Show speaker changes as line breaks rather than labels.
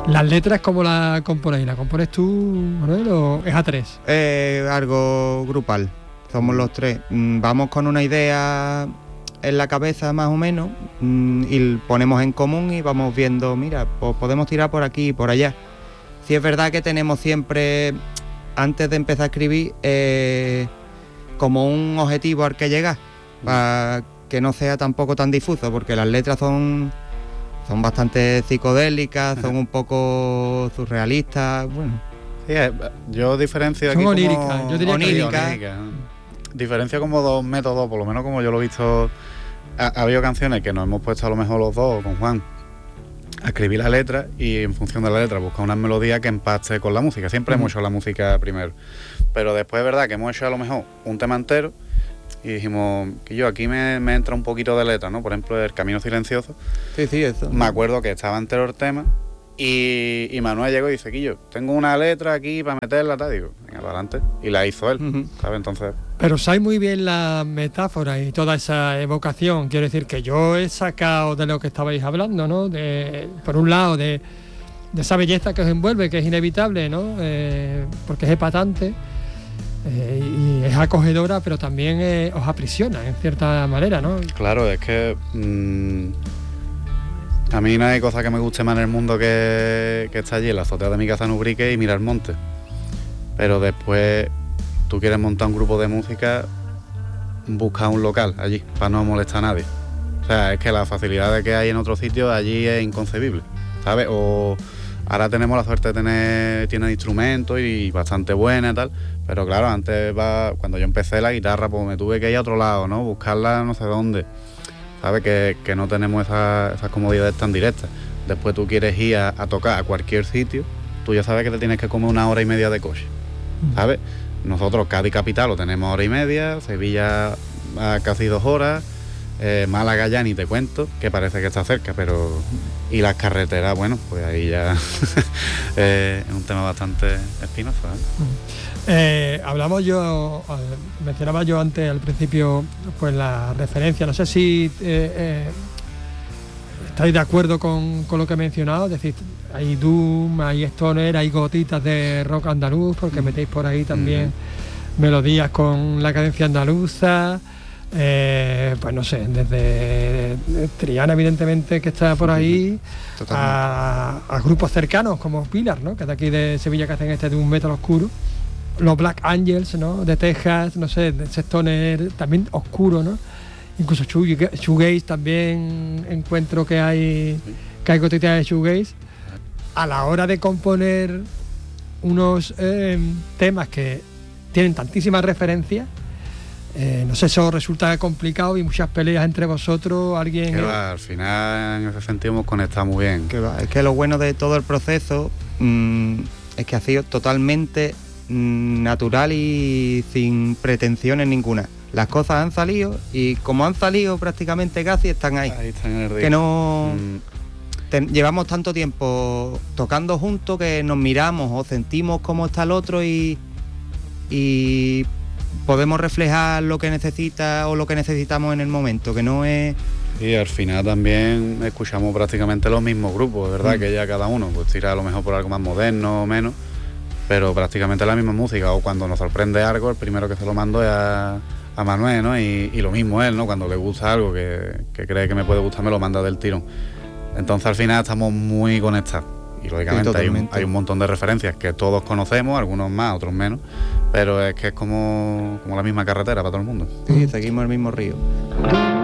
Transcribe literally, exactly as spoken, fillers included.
¿Las letras cómo las componéis? ¿La compones tú, Manuel, o es a tres?
Eh, algo grupal, somos los tres. Mm, Vamos con una idea en la cabeza más o menos mm, y ponemos en común y vamos viendo, mira, pues podemos tirar por aquí y por allá. Sí es verdad que tenemos siempre, antes de empezar a escribir, eh, como un objetivo al que llegar, para que no sea tampoco tan difuso, porque las letras son, son bastante psicodélicas, son un poco surrealistas, bueno.
Sí, yo diferencio
son
aquí
oníricas,
como...
yo diría
oníricas.
que
Onírica. Diferencio como dos métodos, por lo menos como yo lo he visto. Ha, ha habido canciones que nos hemos puesto a lo mejor los dos con Juan a escribir la letra y en función de la letra buscar una melodía que empaste con la música. Siempre uh-huh. hemos hecho la música primero, pero después es verdad que hemos hecho a lo mejor un tema entero y dijimos que yo aquí me, me entra un poquito de letra, ¿no? Por ejemplo, El Camino Silencioso.
Sí, sí, eso.
Me acuerdo que estaba entero el tema y, y Manuel llegó y dice, Quillo, tengo una letra aquí para meterla, tal. Digo, venga, para adelante. Y la hizo él, uh-huh. ¿sabes? Entonces...
Pero sabes muy bien la metáfora y toda esa evocación. Quiero decir que yo he sacado de lo que estabais hablando, ¿no? De, por un lado, de, de esa belleza que os envuelve, que es inevitable, ¿no? Eh, porque es epatante eh, y es acogedora, pero también eh, os aprisiona, en cierta manera, ¿no?
Claro, es que... Mmm, a mí no hay cosa que me guste más en el mundo que, que estar allí en la azotea de mi casa en Ubrique y mirar el monte. Pero después... tú quieres montar un grupo de música, busca un local allí, para no molestar a nadie. O sea, es que la facilidad que hay en otros sitios allí es inconcebible, ¿sabes? O ahora tenemos la suerte de tener, tienen instrumentos y bastante buena y tal, pero claro, antes va, cuando yo empecé la guitarra, pues me tuve que ir a otro lado, ¿no? Buscarla no sé dónde, ¿sabes? Que, que no tenemos esa, esas comodidades tan directas. Después tú quieres ir a, a tocar a cualquier sitio, tú ya sabes que te tienes que comer una hora y media de coche, ¿sabes? Nosotros Cádiz capital lo tenemos hora y media, Sevilla a casi dos horas, eh, Málaga ya ni te cuento, que parece que está cerca, pero... Y las carreteras, bueno, pues ahí ya eh, es un tema bastante espinoso, ¿eh?
Eh, hablamos yo, mencionaba yo antes al principio, pues la referencia, no sé si eh, eh, estáis de acuerdo con, con lo que he mencionado, es decir, hay doom, hay stoner, hay gotitas de rock andaluz, porque metéis por ahí también mm. melodías con la cadencia andaluza, eh, pues no sé, desde Triana evidentemente que está por ahí, a, a grupos cercanos como Pilar, ¿no? Que es de aquí de Sevilla, que hacen este doom metal oscuro, los Black Angels, ¿no? De Texas, no sé, de ese stoner también oscuro, ¿no? Incluso shoegaze también encuentro que hay, que hay gotitas de shoegaze. A la hora de componer unos eh, temas que tienen tantísimas referencias, eh, no sé, eso resulta complicado y muchas peleas entre vosotros, alguien...
Que va, al final en ese sentido hemos conectado muy bien.
Que va, es que lo bueno de todo el proceso mmm, es que ha sido totalmente mmm, natural y sin pretensiones ninguna. Las cosas han salido y como han salido prácticamente casi están ahí.
Ahí están en el día.
Que no...
Mm.
Ten, llevamos tanto tiempo tocando juntos que nos miramos o sentimos cómo está el otro y, y podemos reflejar lo que necesita o lo que necesitamos en el momento, que no es...
Y al final también escuchamos prácticamente los mismos grupos, ¿verdad? Mm. Que ya cada uno pues tira a lo mejor por algo más moderno o menos, pero prácticamente la misma música. O cuando nos sorprende algo, el primero que se lo mando es a, a Manuel, ¿no? Y, y lo mismo él, ¿no? Cuando le gusta algo que, que cree que me puede gustar, me lo manda del tirón. Entonces al final estamos muy conectados y lógicamente sí, hay, un, hay un montón de referencias que todos conocemos, algunos más, otros menos, pero es que es como, como la misma carretera para todo el mundo.
Sí, seguimos el mismo río.